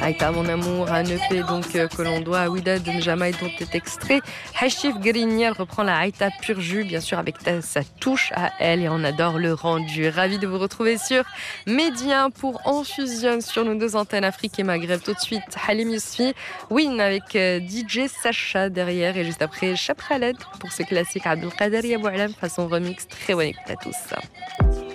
Aïta mon amour, un EP donc que l'on doit à Ouida de N'Jamay dont est extrait. Hachif Grigny, reprend la Aïta pur jus, bien sûr avec sa touche à elle et on adore le rendu. Ravi de vous retrouver sur Média pour En Fusion sur nos deux antennes Afrique et Maghreb. Tout de suite, Halim Yousfi, Win avec DJ Sacha derrière et juste après Chap Khaled pour ce classique Abdelkader Yaboualam façon remix. Très bonne écoute à tous.